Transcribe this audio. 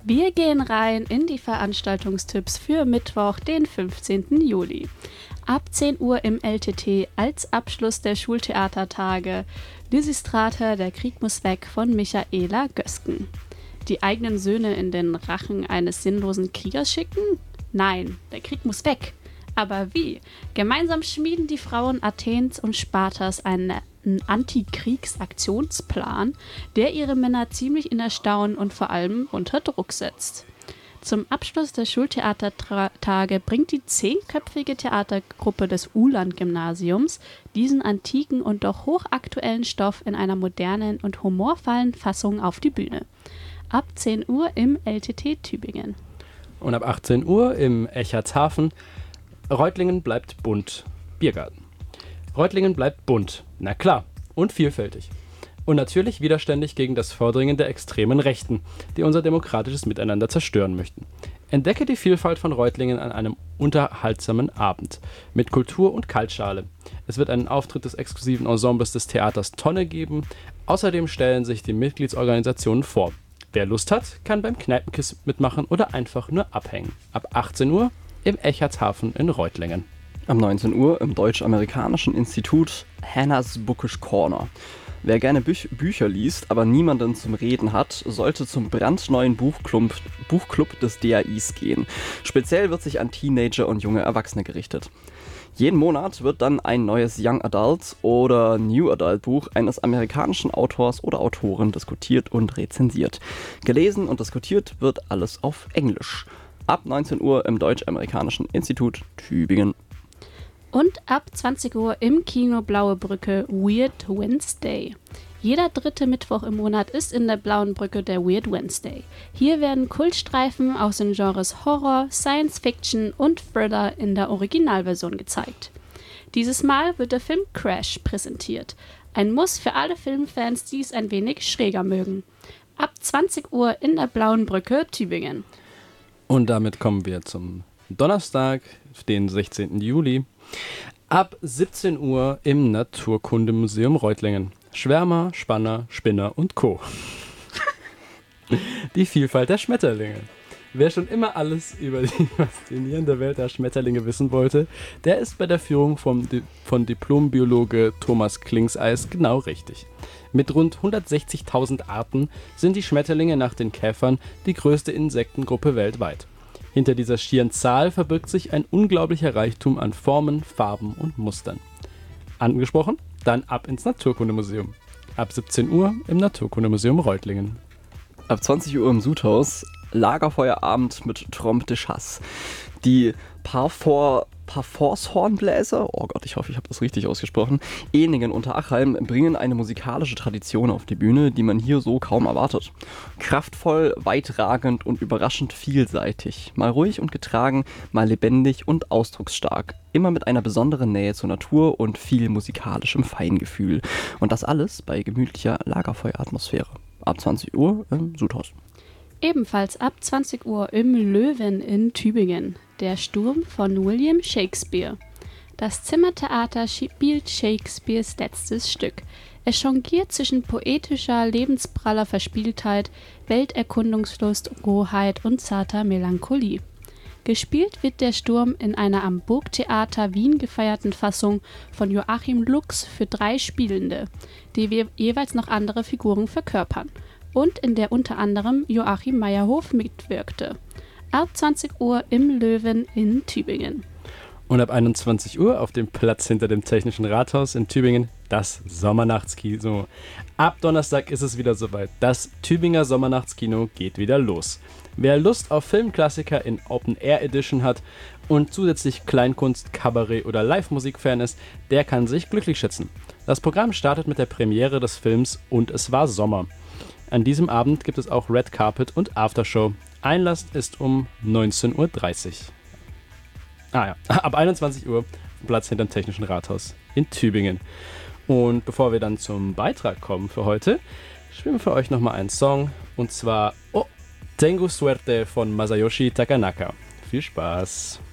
Wir gehen rein in die Veranstaltungstipps für Mittwoch, den 15. Juli. Ab 10 Uhr im LTT als Abschluss der Schultheatertage Lysistrata, der Krieg muss weg von Michaela Gösken. Die eigenen Söhne in den Rachen eines sinnlosen Kriegers schicken? Nein, der Krieg muss weg. Aber wie? Gemeinsam schmieden die Frauen Athens und Spartas einen Antikriegsaktionsplan, der ihre Männer ziemlich in Erstaunen und vor allem unter Druck setzt. Zum Abschluss der Schultheatertage bringt die 10-köpfige Theatergruppe des Uhland-Gymnasiums diesen antiken und doch hochaktuellen Stoff in einer modernen und humorvollen Fassung auf die Bühne. Ab 10 Uhr im LTT Tübingen. Und ab 18 Uhr im Echertshafen Reutlingen bleibt bunt. Biergarten. Reutlingen bleibt bunt. Na klar. Und vielfältig. Und natürlich widerständig gegen das Vordringen der extremen Rechten, die unser demokratisches Miteinander zerstören möchten. Entdecke die Vielfalt von Reutlingen an einem unterhaltsamen Abend. Mit Kultur und Kaltschale. Es wird einen Auftritt des exklusiven Ensembles des Theaters Tonne geben. Außerdem stellen sich die Mitgliedsorganisationen vor. Wer Lust hat, kann beim Kneipenquiz mitmachen oder einfach nur abhängen. Ab 18 Uhr im Echertshafen in Reutlingen. Am 19 Uhr im Deutsch-Amerikanischen Institut Hannah's Bookish Corner. Wer gerne Bücher liest, aber niemanden zum Reden hat, sollte zum brandneuen Buchclub des DAIs gehen. Speziell wird sich an Teenager und junge Erwachsene gerichtet. Jeden Monat wird dann ein neues Young Adult oder New Adult Buch eines amerikanischen Autors oder Autorin diskutiert und rezensiert. Gelesen und diskutiert wird alles auf Englisch. Ab 19 Uhr im Deutsch-Amerikanischen Institut Tübingen. Und ab 20 Uhr im Kino Blaue Brücke Weird Wednesday. Jeder dritte Mittwoch im Monat ist in der Blauen Brücke der Weird Wednesday. Hier werden Kultstreifen aus den Genres Horror, Science Fiction und Thriller in der Originalversion gezeigt. Dieses Mal wird der Film Crash präsentiert. Ein Muss für alle Filmfans, die es ein wenig schräger mögen. Ab 20 Uhr in der Blauen Brücke Tübingen. Und damit kommen wir zum Donnerstag, den 16. Juli. Ab 17 Uhr im Naturkundemuseum Reutlingen. Schwärmer, Spanner, Spinner und Co. Die Vielfalt der Schmetterlinge. Wer schon immer alles über die faszinierende Welt der Schmetterlinge wissen wollte, der ist bei der Führung von Diplombiologe Thomas Klingseis genau richtig. Mit rund 160.000 Arten sind die Schmetterlinge nach den Käfern die größte Insektengruppe weltweit. Hinter dieser schieren Zahl verbirgt sich ein unglaublicher Reichtum an Formen, Farben und Mustern. Angesprochen? Dann ab ins Naturkundemuseum. Ab 17 Uhr im Naturkundemuseum Reutlingen. Ab 20 Uhr im Sudhaus Lagerfeuerabend mit Trompe de Chasse. Die Parforce-Hornbläser, oh Gott, ich hoffe, ich habe das richtig ausgesprochen, Eningen unter Achalm bringen eine musikalische Tradition auf die Bühne, die man hier so kaum erwartet. Kraftvoll, weitragend und überraschend vielseitig. Mal ruhig und getragen, mal lebendig und ausdrucksstark. Immer mit einer besonderen Nähe zur Natur und viel musikalischem Feingefühl. Und das alles bei gemütlicher Lagerfeueratmosphäre. Ab 20 Uhr im Sudhaus. Ebenfalls ab 20 Uhr im Löwen in Tübingen. Der Sturm von William Shakespeare. Das Zimmertheater spielt Shakespeares letztes Stück. Es jongliert zwischen poetischer, lebenspraller Verspieltheit, Welterkundungslust, Rohheit und zarter Melancholie. Gespielt wird der Sturm in einer am Burgtheater Wien gefeierten Fassung von Joachim Lux für 3 Spielende, die jeweils noch andere Figuren verkörpern, und in der unter anderem Joachim Meyerhof mitwirkte. Ab 20 Uhr im Löwen in Tübingen. Und ab 21 Uhr auf dem Platz hinter dem Technischen Rathaus in Tübingen das Sommernachtskino. Ab Donnerstag ist es wieder soweit. Das Tübinger Sommernachtskino geht wieder los. Wer Lust auf Filmklassiker in Open Air Edition hat und zusätzlich Kleinkunst, Kabarett oder Live-Musik-Fan ist, der kann sich glücklich schätzen. Das Programm startet mit der Premiere des Films Und es war Sommer. An diesem Abend gibt es auch Red Carpet und Aftershow. Einlass ist um 19.30 Uhr. Ab 21 Uhr Platz hinterm Technischen Rathaus in Tübingen. Und bevor wir dann zum Beitrag kommen für heute, spielen wir für euch nochmal einen Song. Und zwar Tengo Suerte von Masayoshi Takanaka. Viel Spaß!